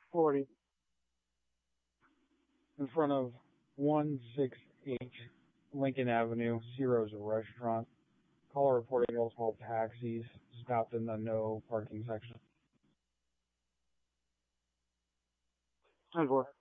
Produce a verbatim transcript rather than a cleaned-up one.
forty. In front of one sixty-eight Lincoln Avenue, Zero's a restaurant. Caller reporting multiple taxis stopped in the no parking section. ten four.